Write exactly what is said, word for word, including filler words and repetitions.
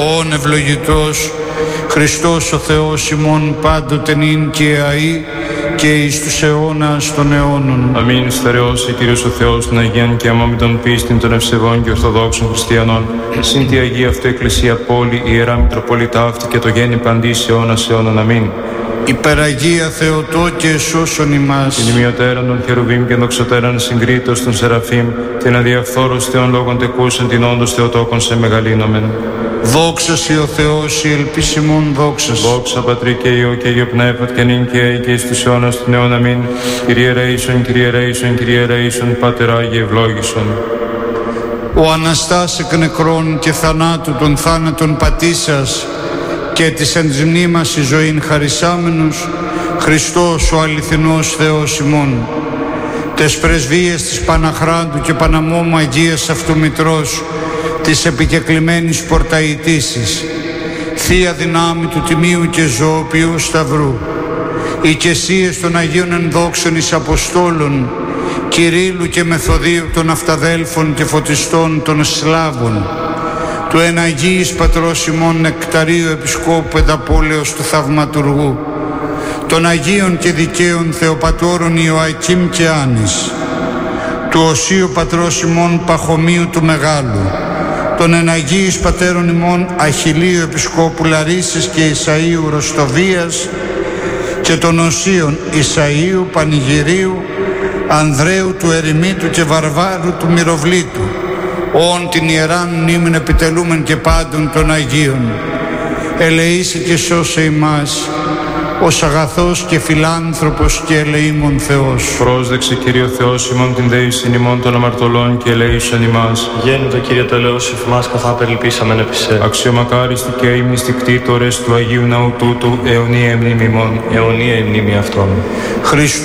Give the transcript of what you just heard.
Ον ευλογητός Χριστός ο Θεός ημών πάντοτε νυν και αεί και εις τους αιώνας των αιώνων. Αμήν. Στερεώσει Κύριος ο Θεός την Αγίαν και αμόμητον πίστην των ευσεβών και ορθοδόξων χριστιανών. Συν τη Αγία αυτού Εκκλησία πόλη, Ιερά Μητροπολίτα αυτή και το γέννη παντής αιώνας αιώνων. Αμήν. Υπεραγία Θεοτό και σώσον ημάς. Την ημιωτέραν των χερουβίμ και δοξωτέραν συγκρίτως των Σεραφείμ, την αδιαφθόρους Θεών λόγων τεκούσαν την όντως Θεοτόκον σε μεγαλύνομεν. Δόξα σοι ο Θεός, η ελπίσιμον δόξα. Δόξα Πατρί και Υιό και Υιό Πνεύματ και νυν και αεί και εις τους αιώνας των αιών. Αμήν. Kyrie eleison, Kyrie eleison, Kyrie eleison, Πάτερ Άγιε ευλόγησον. Ο Αναστάς εκ νεκρών και θανάτου των θάνατων πατήσας και της εν της μνήμας η ζωήν χαρισάμενος, Χριστός ο αληθινός Θεός ημών. Τες πρεσβείες της Παναχράντου και Παναμόμου Αγίας Αυτού Μητρός, της επικεκλημένης πορταϊτήσης, Θεία δυνάμει του Τιμίου και Ζωοποιού Σταυρού, οι οικεσίες των Αγίων Ενδόξων εις Αποστόλων, Κυρίλλου και Μεθοδίου των Αυταδέλφων και Φωτιστών των Σλάβων, του εν Αγίης Πατρός ημών Νεκταρίου Επισκόπου Εδαπόλεως του Θαυματουργού, των Αγίων και Δικαίων Θεοπατώρων Ιωακήμ και Άνης, του Οσίου Πατρός ημών Παχωμίου του Μεγάλου, των εν Αγίης Πατέρων ημών Αχιλίου Επισκόπου Λαρίσης και Ισαΐου Ροστοβίας και των Οσίων Ισαΐου Πανηγυρίου, Ανδρέου του Ερημίτου και Βαρβάρου του Μυροβλήτου, όν την ιεράν μνήμην επιτελούμεν και πάντων των Αγίων. Ελεήσει και σώσε ημάς, ως αγαθός και φιλάνθρωπος και ελεήμων Θεός. Πρόσδεξε Κύριε Θεός ημών την δεήσιν ημών των αμαρτωλών και ελεήσον ημάς. Γέννητο Κύριε το ελεός εφημάς καθά περιλυπήσαμεν επί σε. Αξιομακάριστη και ύμνηστη κτήτορες του Αγίου Ναού τούτου, αιωνία η μνήμη ημών. Αιωνία η μνήμη αυτών.